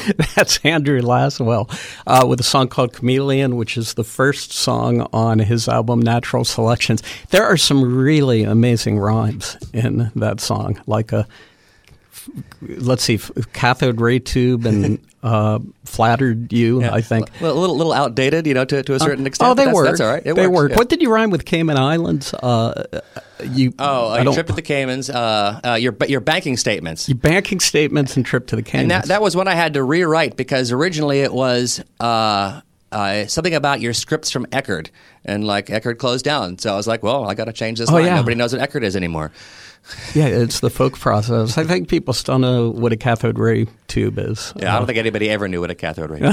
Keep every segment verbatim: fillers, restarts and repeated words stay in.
That's Andrew Laswell uh, with a song called Chameleon, which is the first song on his album Natural Selections. There are some really amazing rhymes in that song, like a, let's see, cathode ray tube and uh, flattered you, yeah. I think. A little, little outdated, you know, to, to a certain uh, extent. Oh, they that's, were. That's all right. It they works, were. yeah. What did you rhyme with Cayman Islands? Uh, you. Oh, uh, your trip to the Caymans, uh, uh, your your banking statements. Your banking statements and trip to the Caymans. And that, that was one I had to rewrite because originally it was uh, uh, something about your scripts from Eckerd. And, like, Eckerd closed down. So I was like, well, I got to change this oh, line. Yeah. Nobody knows what Eckerd is anymore. Yeah, it's the folk process. I think people still know what a cathode ray tube is. Yeah, I don't think anybody ever knew what a cathode ray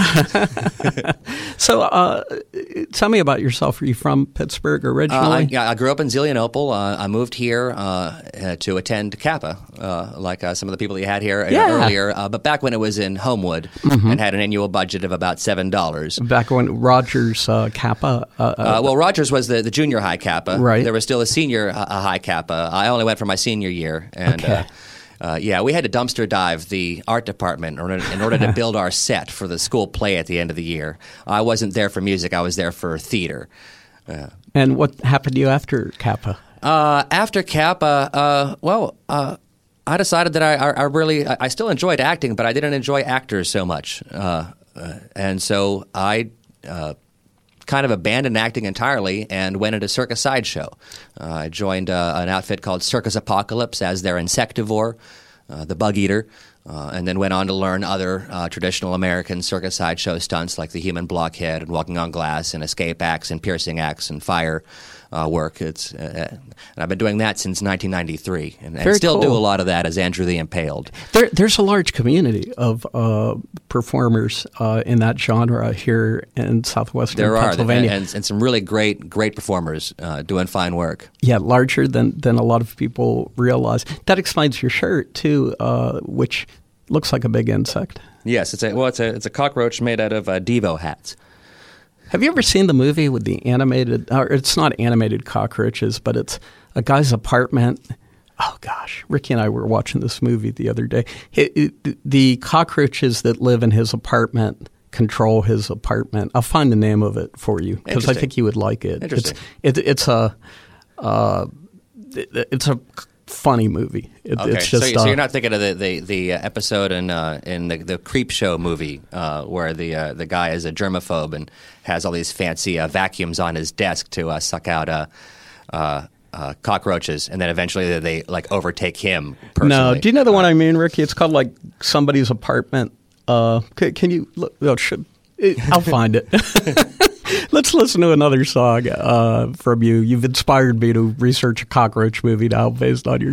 is. So uh, tell me about yourself. Are you from Pittsburgh originally? Uh, I, yeah, I grew up in Zelienople. Uh, I moved here uh, uh, to attend Kappa, uh, like uh, some of the people you had here uh, yeah. earlier. Uh, but back when it was in Homewood mm-hmm. and had an annual budget of about seven dollars. Back when Rogers uh, Kappa? Uh, uh, uh, well, Rogers was the, the junior high Kappa. Right. There was still a senior uh, high Kappa. I only went for my senior year. And okay. uh, uh, yeah, we had to dumpster dive the art department in order, in order to build our set for the school play at the end of the year. I wasn't there for music. I was there for theater. Uh, and what happened to you after Kappa? Uh, after Kappa, uh, well, uh, I decided that I, I, I really, I still enjoyed acting, but I didn't enjoy actors so much. Uh, uh, and so I uh, kind of abandoned acting entirely and went into Circus Sideshow. Uh, I joined uh, an outfit called Circus Apocalypse as their insectivore, uh, the bug eater, uh, and then went on to learn other uh, traditional American Circus Sideshow stunts like the human blockhead and walking on glass and escape acts and piercing acts and fire uh, work. It's uh, and I've been doing that since nineteen ninety-three, and, and still cool. do a lot of that as Andrew the Impaled. There, there's a large community of uh, performers uh, in that genre here in southwestern there Pennsylvania. There are, and, and some really great, great performers uh, doing fine work. Yeah, larger than, than a lot of people realize. That explains your shirt, too, uh, which looks like a big insect. Yes, it's a well, it's a it's a cockroach made out of uh, Devo hats. Have you ever seen the movie with the animated, or it's not animated cockroaches, but it's a guy's apartment? Oh, gosh. Ricky and I were watching this movie the other day. It, it, the cockroaches that live in his apartment control his apartment. I'll find the name of it for you because I think you would like it. Interesting. It's, it, it's a uh, it, it's a funny movie. It, okay, it's just, so, so uh, you're not thinking of the the, the uh, episode in uh, in the, the Creep Show movie uh, where the uh, the guy is a germaphobe and has all these fancy uh, vacuums on his desk to uh, suck out uh, uh, uh, cockroaches, and then eventually they, they like overtake him personally. No, do you know the uh, one I mean, Ricky? It's called like Somebody's Apartment. Uh, can, can you look? Oh, should, it, I'll find it. Let's listen to another song uh, from you. You've inspired me to research a cockroach movie now based on your